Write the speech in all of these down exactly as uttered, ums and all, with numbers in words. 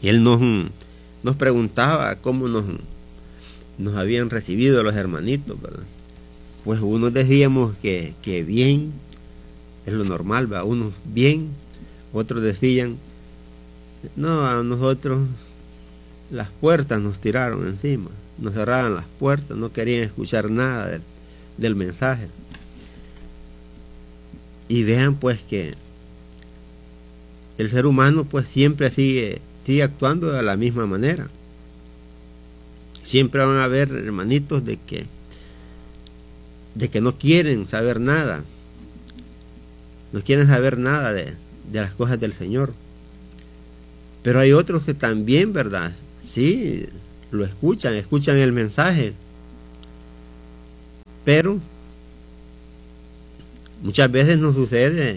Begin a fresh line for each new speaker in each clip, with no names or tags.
él nos, nos preguntaba cómo nos, nos habían recibido los hermanitos, ¿verdad? Pues unos decíamos que, que bien, es lo normal, ¿verdad? Unos bien, otros decían, no, a nosotros las puertas nos tiraron encima, nos cerraban las puertas, no querían escuchar nada del, del mensaje. Y vean pues que el ser humano pues siempre sigue, sigue actuando de la misma manera. Siempre van a haber hermanitos de que de que no quieren saber nada, no quieren saber nada de, de las cosas del Señor. Pero hay otros que también, ¿verdad? Sí, lo escuchan, escuchan el mensaje, pero muchas veces nos sucede,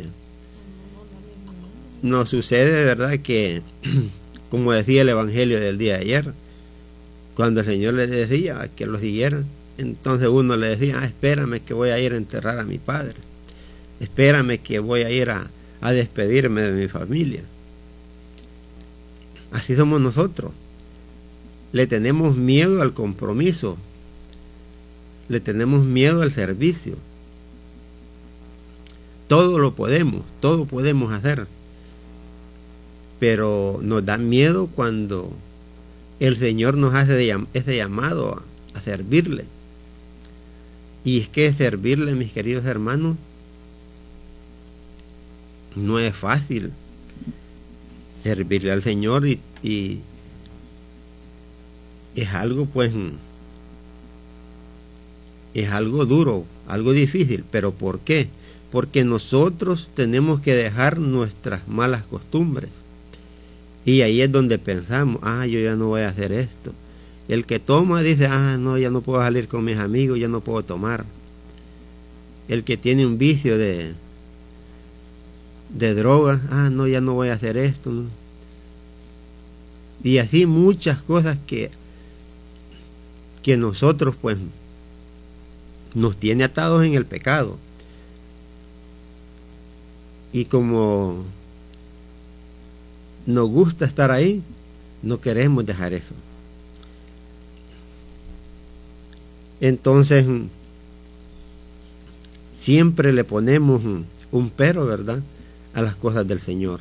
nos sucede, ¿verdad? Que, como decía el Evangelio del día de ayer, cuando el Señor les decía que lo siguieran, entonces uno le decía, ah, espérame que voy a ir a enterrar a mi padre, espérame que voy a ir a, a despedirme de mi familia. Así somos nosotros. Le tenemos miedo al compromiso, le tenemos miedo al servicio. Todo lo podemos, todo podemos hacer, pero nos da miedo cuando el Señor nos hace ese llamado a, a servirle. Y es que servirle, mis queridos hermanos, no es fácil. Servirle al Señor y, y es algo pues es algo duro, algo difícil. ¿Pero por qué? Porque nosotros tenemos que dejar nuestras malas costumbres. Y ahí es donde pensamos, ah, yo ya no voy a hacer esto. El que toma dice, ah, no, ya no puedo salir con mis amigos, ya no puedo tomar. El que tiene un vicio de, de droga, ah, no, ya no voy a hacer esto, ¿no? Y así muchas cosas que, que nosotros pues nos tiene atados en el pecado. Y como nos gusta estar ahí, no queremos dejar eso. Entonces siempre le ponemos un pero, ¿verdad?, a las cosas del Señor.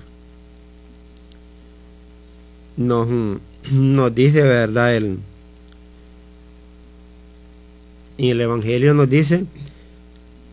Nos, nos dice, ¿verdad?, el, en el Evangelio nos dice